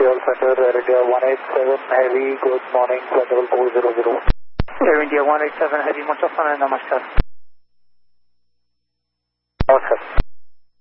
Fuel Center, Air India 187 Heavy, good morning, flight level 400. Air India 187 Heavy, Mutafana, Namaskar.